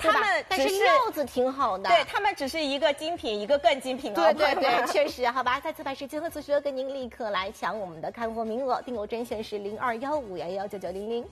他们但是料子挺好的， 对他们只是一个精品，一个更精品哦。 对，确实，好吧。再次把时间和此时跟您立刻来抢我们的看货名额，订购专线是0215119900。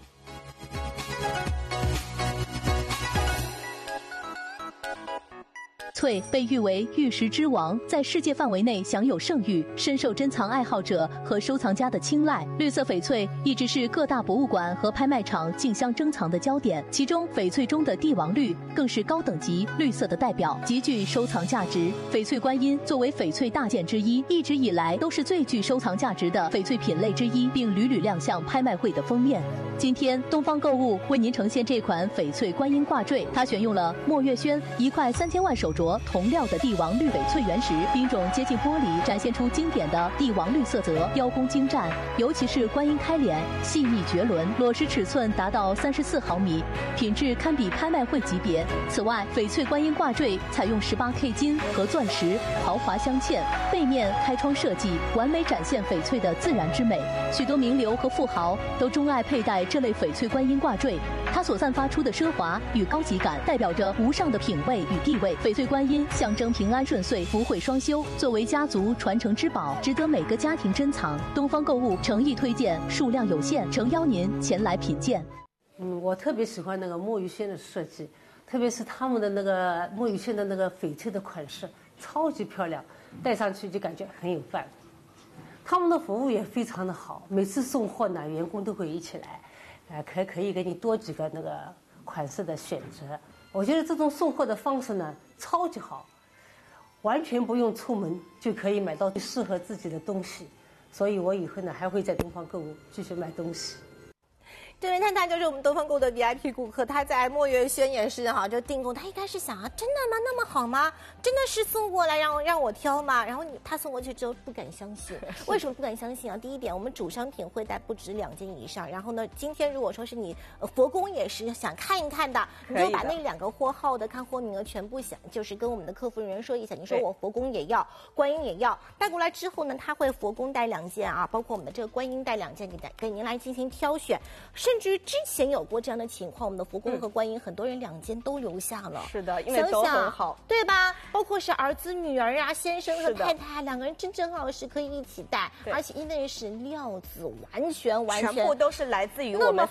翠被誉为玉石之王，在世界范围内享有盛誉，深受珍藏爱好者和收藏家的青睐。绿色翡翠一直是各大博物馆和拍卖场竞相珍藏的焦点，其中翡翠中的帝王绿更是高等级绿色的代表，极具收藏价值。翡翠观音作为翡翠大件之一，一直以来都是最具收藏价值的翡翠品类之一，并屡屡亮相拍卖会的封面。今天东方购物为您呈现这款翡翠观音挂坠，它选用了墨月轩1块3000万手镯铜料的帝王绿翡翠原石，冰种接近玻璃，展现出经典的帝王绿色泽，雕工精湛，尤其是观音开脸细腻绝伦，裸石尺寸达到34毫米，品质堪比拍卖会级别。此外，翡翠观音挂坠采用18K 金和钻石豪华镶嵌，背面开窗设计完美展现翡翠的自然之美。许多名流和富豪都钟爱佩戴这类翡翠观音挂坠，它所散发出的奢华与高级感，代表着无上的品味与地位。翡翠观音象征平安顺遂、福慧双修，作为家族传承之宝，值得每个家庭珍藏。东方购物诚意推荐，数量有限，诚邀您前来品鉴。 我特别喜欢那个墨玉轩的设计，特别是他们的那个墨玉轩的那个翡翠的款式，超级漂亮，戴上去就感觉很有范。他们的服务也非常的好，每次送货呢，员工都会一起来，可以给你多几个那个款式的选择。我觉得这种送货的方式呢，超级好，完全不用出门就可以买到适合自己的东西，所以我以后呢还会在东方购物继续买东西。 这位太太就是我们东方购物的 VIP 顾客，她在墨月轩也是哈，就订购。她一开始想啊，真的吗？那么好吗？真的是送过来让我挑吗？然后她送过去之后不敢相信，为什么不敢相信啊？第一点，我们主商品会带不止2件以上。然后呢，今天如果说是你佛宫也是想看一看的，你就把那2个货号的看货名额全部就是跟我们的客服人员说一下，你说我佛宫也要，观音也要，带过来之后呢，他会佛宫带2件啊，包括我们的这个观音带2件给您来进行挑选。甚至之前有过这样的情况，我们的佛宫和观音很多人2件都留下了。 是的，因为都很好， 对吧？包括是儿子、女儿啊，先生和太太2个人正好是可以一起戴，而且因为是料子完全全部都是来自于我们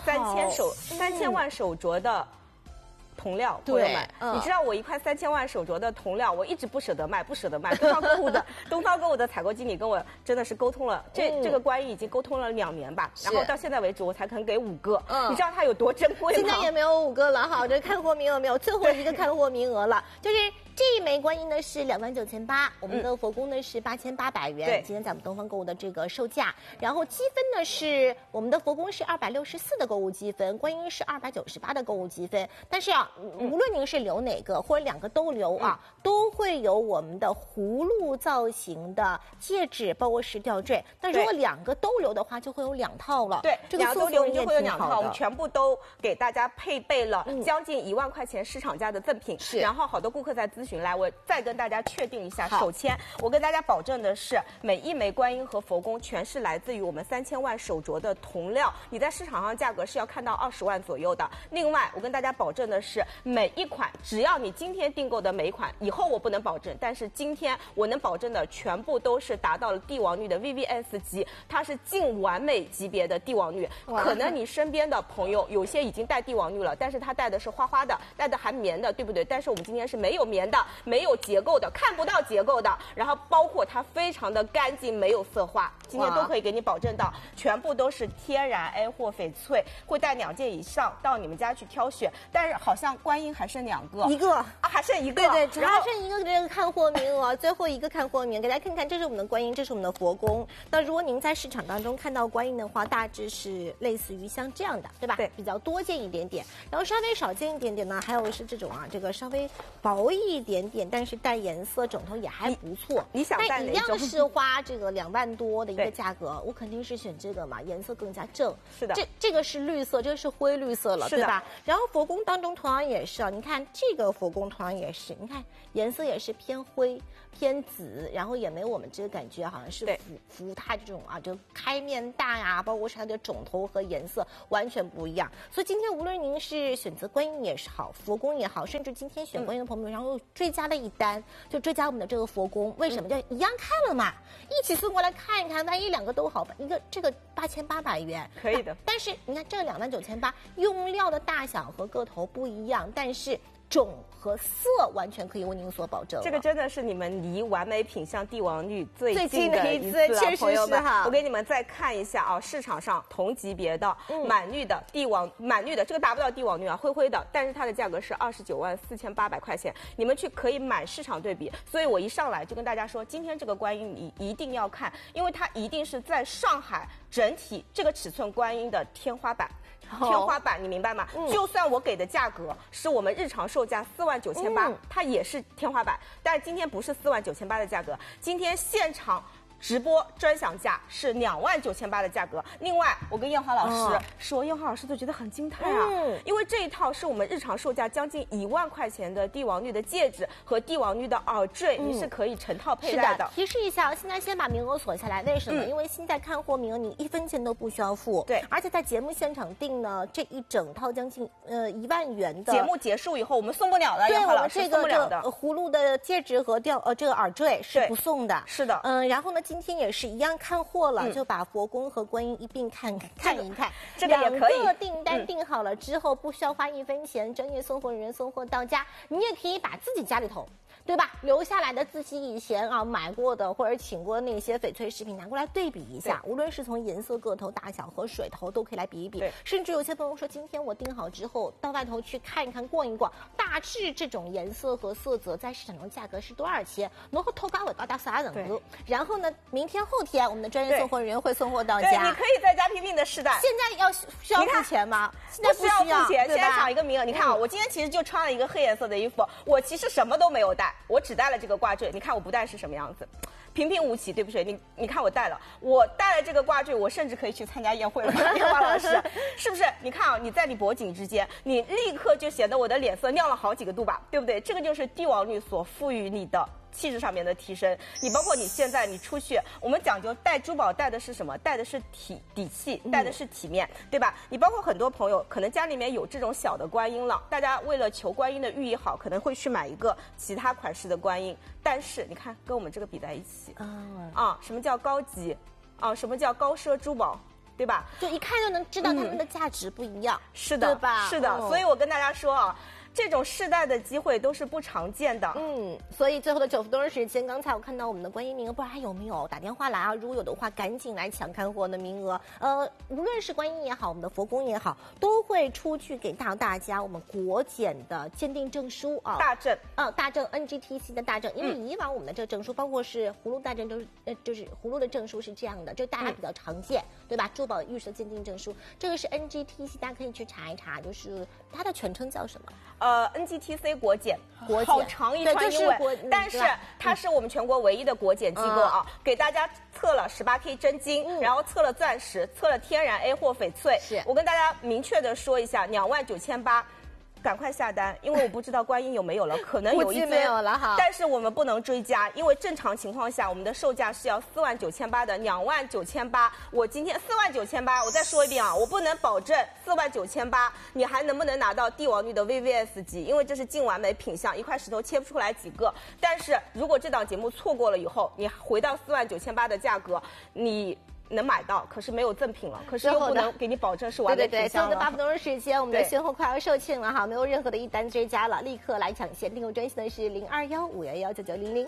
3000万手镯的铜料，朋友们，你知道我1块3000万手镯的铜料，我一直不舍得卖。东方购物的采购经理跟我真的是沟通了，这个观音已经沟通了2年吧，然后到现在为止我才肯给5个，你知道它有多珍贵吗？ 现在也没有5个了哈，这看货名额没有，最后一个看货名额了，就是。这一枚观音呢是29800，我们的佛宫呢是8800元。今天在我们东方购物的这个售价，然后积分呢是我们的佛宫是264的购物积分，观音是298的购物积分。但是啊，无论您是留哪个或者2个都留啊，都会有我们的葫芦造型的戒指，包括是吊坠。但如果2个都留的话，就会有2套了。 对， 这个 2个都留就会有2套，我们全部都给大家配备了将近1万块钱市场价的赠品。然后好多顾客在咨询。来，我再跟大家确定一下。首先，我跟大家保证的是，每一枚观音和佛宫全是来自于我们3000万手镯的铜料，你在市场上价格是要看到20万左右的。另外，我跟大家保证的是，每一款只要你今天订购的每一款，以后我不能保证，但是今天我能保证的全部都是达到了帝王绿的 VVS 级，它是近完美级别的帝王绿。可能你身边的朋友有些已经戴帝王绿了，但是他戴的是花花的，戴的还棉的，对不对？但是我们今天是没有棉的。没有结构的，看不到结构的，然后包括它非常的干净，没有色化，今天都可以给你保证到，全部都是天然 A 货翡翠，会带2件以上到你们家去挑选。但是好像观音还剩2个， 1个啊，还剩1个， 对，只还剩1个这个看货名额，最后1个看货名额，给大家看看，这是我们的观音，这是我们的佛宫。那如果您在市场当中看到观音的话，大致是类似于像这样的，对吧？对，比较多见一点点，然后稍微少见一点点呢，还有是这种啊，这个稍微薄一点点，但是带颜色，枕头也还不错。 你想带哪种？ 但一样是花这个2万多的一个价格，我肯定是选这个嘛，颜色更加正。 是的， 这个是绿色，这个是灰绿色了，对吧？然后佛宫当中同样也是啊，你看这个佛宫同样也是，你看颜色也是偏灰偏紫，然后也没有我们这个感觉好像是福它这种啊，就开面大呀，包括是它的种头和颜色完全不一样。所以今天无论您是选择观音也是好，佛宫也好，甚至今天选观音的朋友，然后又追加了一单，就追加我们的这个佛宫，为什么？就一样开了嘛，一起送过来看一看，万一2个都好，一个这个8800元可以的。 但是你看这个29800，用料的大小和个头不一样，但是种和色完全可以为您所保证。 这个真的是你们离完美品相帝王绿最近的一次确实朋友们， 哈。 我给你们再看一下啊，市场上同级别的满绿的满绿的，这个达不到帝王绿啊，灰灰的，但是它的价格是294800块钱，你们去可以满市场对比。所以我一上来就跟大家说，今天这个观音你一定要看，因为它一定是在上海整体这个尺寸观音的天花板。天花板，你明白吗？就算我给的价格是我们日常售价49800，它也是天花板。但是今天不是49800的价格，今天现场直播专享价是29800的价格。另外，我跟燕华老师说，燕华老师都觉得很惊叹啊，因为这一套是我们日常售价将近1万块钱的帝王绿的戒指和帝王绿的耳坠，你是可以成套佩戴的。 提示一下，现在先把名额锁下来，为什么？因为现在看货名额你1分钱都不需要付， 对， 而且在节目现场订呢，这一整套将近1万元的。 节目结束以后我们送不了的， 对， 燕华老师送不了的。 葫芦的戒指和这个耳坠是不送的， 是的， 然后呢？今天也是一样看货了，就把佛宫和观音一并看一看。 这个也可以。 2个订单订好了之后，不需要花1分钱，专业送货人员送货到家。你也可以把自己家里头，对吧？留下来的自己以前啊买过的或者请过那些翡翠饰品拿过来对比一下，无论是从颜色、个头、大小和水头都可以来比一比。甚至有些朋友说，今天我订好之后到外头去看一看、逛一逛，大致这种颜色和色泽在市场上价格是多少钱？然后偷高尾高到啥程度？然后呢，明天后天我们的专业送货人员会送货到家。 对，你可以在家拼命的试戴。 现在需要付钱吗？现在不需要付钱，现在抢一个名额。你看啊，我今天其实就穿了一个黑颜色的衣服，我其实什么都没有带，我只带了这个挂坠。你看我不戴是什么样子？平平无奇，对不对？你看我戴了这个挂坠，我甚至可以去参加宴会了。燕华老师，是不是？你看啊，你在你脖颈之间，你立刻就显得我的脸色亮了好几个度吧，对不对？这个就是帝王绿所赋予你的气质上面的提升。你包括你现在你出去，我们讲究戴珠宝戴的是什么？戴的是底气，戴的是体面，对吧？你包括很多朋友可能家里面有这种小的观音了，大家为了求观音的寓意好，可能会去买一个其他款式的观音，但是你看跟我们这个比在一起什么叫高级什么叫高奢珠宝，对吧？ 就一看就能知道它们的价值不一样， 是的， 对吧？ 是的，所以我跟大家说啊，这种试戴的机会都是不常见的。 所以最后的9分多钟时间，刚才我看到我们的观音名额，不知道还有没有打电话来啊？如果有的话，赶紧来抢看货的名额。无论是观音也好，我们的佛宫也好，都会出去给大家我们国检的鉴定证书啊，大证 NGTC 的大证。因为以往我们的这个证书，包括是葫芦大证，都是就是葫芦的证书是这样的，就大家比较常见，对吧？珠宝玉石鉴定证书，这个是 NGTC， 大家可以去查一查，就是它的全称叫什么 ？NGTC 国检，好长一串英文，但是它是我们全国唯一的国检机构啊，给大家测了18K 真金，然后测了钻石，测了天然 A 货翡翠。我跟大家明确的说一下，29800。赶快下单，因为我不知道观音有没有了，可能有一没有了哈。 但是我们不能追加，因为正常情况下我们的售价是要49800的，29800。我今天49800，我再说一遍啊，我不能保证49800你还能不能拿到帝王绿的 VVS 级，因为这是净完美品相，一块石头切不出来几个。但是如果这档节目错过了以后，你回到49800的价格，你能买到，可是没有赠品了，可是又不能给你保证是完美品相了。 最后的8分钟时间，我们的先后快要售罄了哈，没有任何的一单追加了，立刻来抢先。订购专线的是0215119900。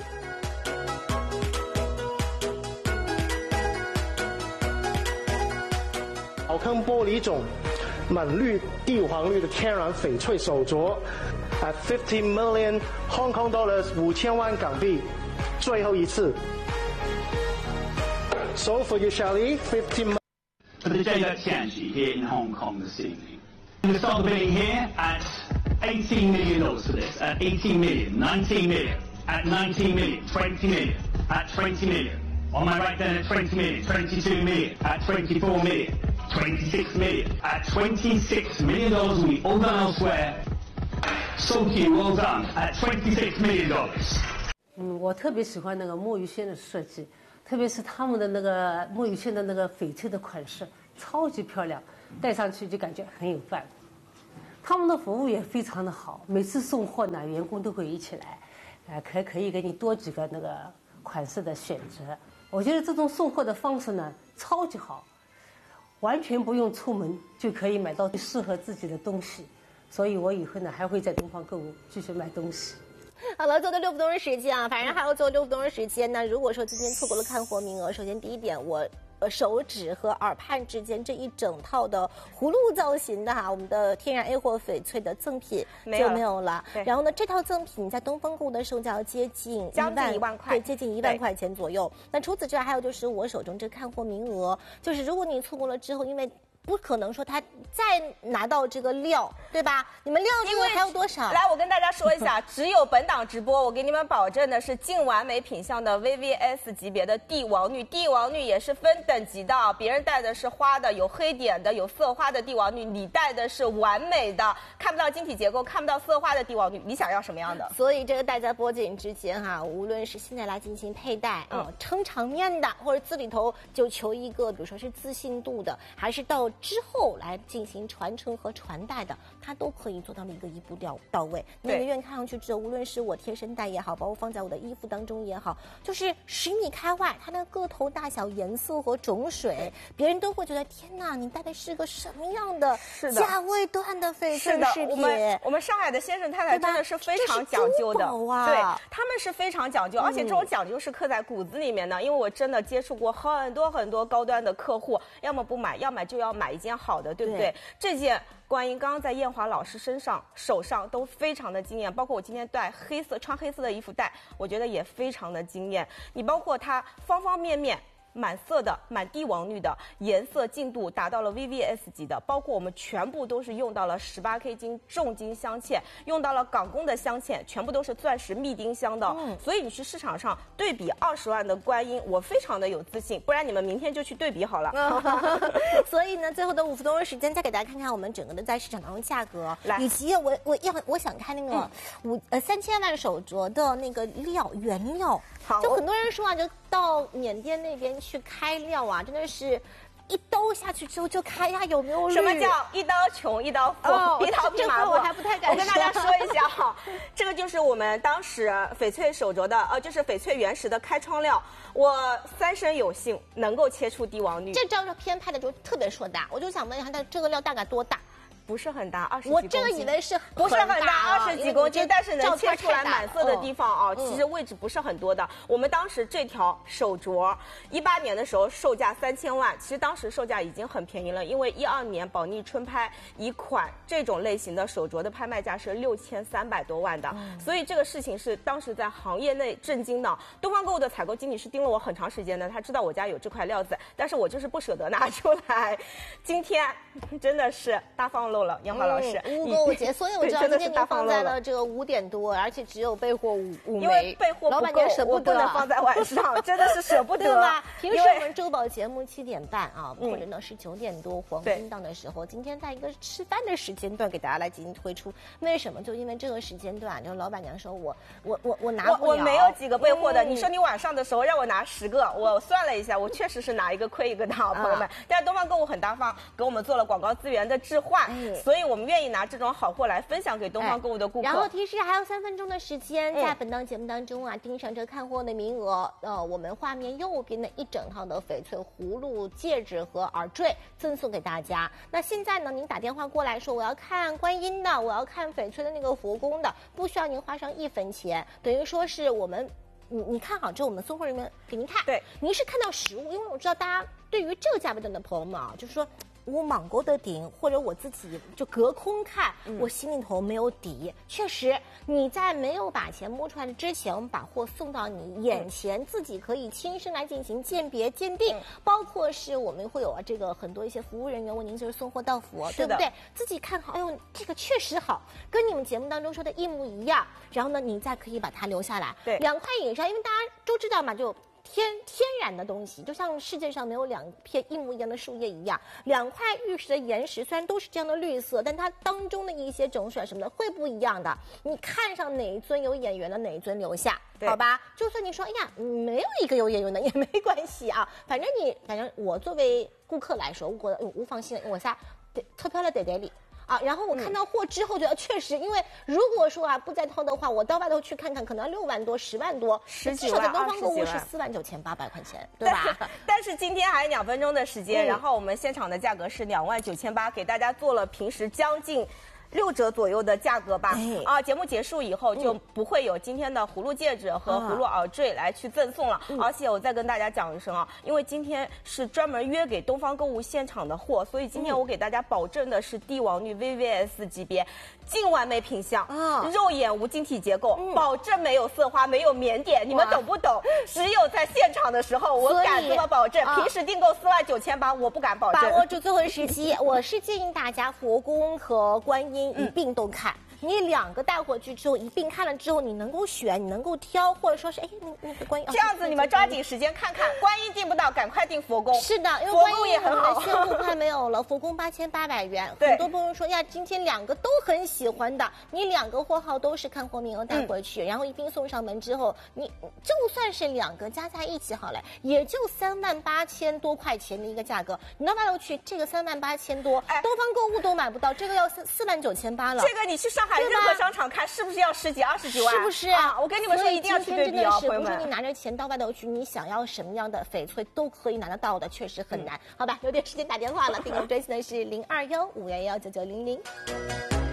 宝坑玻璃种满绿帝皇绿的天然翡翠手镯，at 50 million Hong Kong dollars 5000万港币，最后一次。So for you, Shelley, 50 For the day that's Tianchi here in Hong Kong this evening. We're going to start the bidding here at $18 million for this. At 18 million, 19 million. At 19 million, 20 million. At 20 million. On my right then at 20 million, 22 million. At 24 million, 26 million. At $26 million, we all done elsewhere. So cute, well done. At $26 million. 我特别喜欢那个墨鱼线的设计，特别是他们的那个墨鱼线的那个翡翠的款式，超级漂亮，戴上去就感觉很有范。他们的服务也非常的好，每次送货呢，员工都会一起来，可以给你多几个那个款式的选择。我觉得这种送货的方式呢，超级好，完全不用出门就可以买到适合自己的东西。所以我以后呢还会在东方购物继续买东西。 好了，做的6分钟的时间啊，反正还要做6分钟的时间呢。如果说今天错过了看货名额，首先第一点，我手指和耳畔之间这一整套的葫芦造型的我们的天然 A 货翡翠的赠品就没有了。然后呢，这套赠品在东方购物的售价接近 1万块， 对，接近1万块钱左右。那除此之外，还有就是我手中这看货名额，就是如果你错过了之后，因为不可能说他再拿到这个料，对吧？你们料因为还有多少？ 来，我跟大家说一下，只有本档直播，我给你们保证的是净完美品相的 VVS 级别的帝王绿，帝王绿也是分等级的，别人戴的是花的，有黑点的，有色花的帝王绿，你戴的是完美的，看不到晶体结构，看不到色花的帝王绿，你想要什么样的？ 所以这个戴在脖颈之间无论是现在来进行佩戴撑场面的，或者字里头就求一个，比如说是自信度的，还是到之后来进行传承和传代的，它都可以做到了一步到位。那个院看上去之后，无论是我贴身戴也好，包括放在我的衣服当中也好，就是10米开外，它的个头大小、颜色和种水，别人都会觉得天哪，你戴的是个什么样的价位段的翡翠饰品？ 我们上海的先生太太真的是非常讲究的，对，他们是非常讲究，而且这种讲究是刻在骨子里面的。因为我真的接触过很多高端的客户，要么不买，要么就要买一件好的，对不对？这件观音刚刚在艳华老师手上都非常的惊艳，包括我今天穿黑色的衣服戴，我觉得也非常的惊艳。你包括它方方面面。满色的、满帝王绿的颜色净度达到了 VVS 级的，包括我们全部都是用到了18K 金重金镶嵌，用到了港工的镶嵌，全部都是钻石密钉镶的。所以你去市场上对比20万的观音，我非常的有自信。不然你们明天就去对比好了。 所以呢，最后的5分钟的时间，再给大家看看我们整个的在市场当中价格，以及我想看那个3000万手镯的那个原料。就很多人说就到缅甸那边去开料真的是一刀下去之后就开呀，有没有绿？ 什么叫一刀穷一刀富，一刀匹马过？ 我还不太敢说。 我跟大家说一下这个就是我们当时翡翠手镯的就是翡翠原石的开窗料。我3生有幸能够切出帝王绿。 这照片拍的就特别硕大，我就想问一下，它这个料大概多大？ 不是很大，20几公斤。 我这个以为是不是很大，20几公斤，但是能切出来满色的地方其实位置不是很多的。我们当时这条手镯，18年的时候售价3000万，其实当时售价已经很便宜了，因为12年宝妮春拍一款这种类型的手镯的拍卖价是6300多万的，所以这个事情是当时在行业内震惊的。东方购物的采购经理是盯了我很长时间的，他知道我家有这块料子，但是我就是不舍得拿出来。今天真的是大放漏了，烟花老师， 购物节，所以我知道今天您放在了这个5点多，而且只有备货5枚， 因为备货老板娘舍不得， 我不能放在晚上，真的是舍不得， 对吧？平时我们周宝节目7点半或者呢是9点多黄金档的时候，今天在一个吃饭的时间段给大家来进行推出。为什么？就因为这个时间段，就老板娘说我拿不了， 我没有几个备货的。你说你晚上的时候让我拿10个，我算了一下，我确实是拿一个亏一个的，朋友们。但是东方购物很大方，给我们做了广告资源的置换，所以我们愿意拿这种好货来分享给东方购物的顾客。 然后提示还有3分钟的时间，在本档节目当中盯上这看货的名额，我们画面右边的一整套的翡翠葫芦戒指和耳坠赠送给大家。那现在呢，您打电话过来说我要看观音的，我要看翡翠的那个佛宫的，不需要您花上1分钱，等于说是我们。你看好之后，我们送货人员给您看。 对， 您是看到实物，因为我知道大家对于这个价位段的朋友们就是说， 我莽沟的顶，或者我自己就隔空看，我心里头没有底。确实，你在没有把钱摸出来之前，我们把货送到你眼前，自己可以亲身来进行鉴别鉴定，包括是我们会有这个很多一些服务人员为您就是送货到府，对不对？自己看好，哎呦，这个确实好，跟你们节目当中说的一模一样。然后呢，你再可以把它留下来。 对 ，2块以上，因为大家都知道嘛，就。天然的东西，就像世界上没有2片一模一样的树叶一样，2块玉石的岩石虽然都是这样的绿色，但它当中的一些种水什么的会不一样的。你看上哪一尊有眼缘的，哪一尊留下，好吧？就算你说，哎呀，没有一个有眼缘的也没关系啊，反正我作为顾客来说，我无妨心，我仨特漂亮袋里。啊，然后我看到货之后觉得确实，因为如果说不再掏的话，我到外头去看看，可能要6万多、10万多，至少在东方购物是49800块钱，对吧？ 但是今天还有2分钟的时间，然后我们现场的价格是29800，给大家做了平时将近6折左右的价格吧。节目结束以后就不会有今天的葫芦戒指和葫芦耳坠来去赠送了。而且我再跟大家讲一声啊，因为今天是专门约给东方购物现场的货，所以今天我给大家保证的是帝王绿 VVS 级别，净完美品相肉眼无晶体结构，保证没有色花，没有棉点，你们懂不懂？只有在现场的时候我敢这么保证，平时订购49800我不敢保证。 把握住最后的时机，我是建议大家佛宫和观音一并都看。你2个带回去之后一并看了之后，你能够选，你能够挑，或者说是那个观音， 这样子你们抓紧时间看看。观音订不到，赶快订佛宫。 是的，因为佛宫也很好， 现货快没有了，佛宫8800元。很多朋友说呀，今天2个都很喜欢的，你2个货号都是看货名额带回去，然后一并送上门之后，你就算是2个加在一起好了，也就38000多块钱的一个价格。你到外头去，这个38000多，东方购物都买不到，这个要49800了。 这个你去上海任何商场看，是不是要10几20几万？ 是不是啊？我跟你们说，一定要去对比啊，朋友们。 不是你拿着钱到外头去，你想要什么样的翡翠都可以拿得到的，确实很难。好吧，有点时间打电话了，订购专线的是0215119900。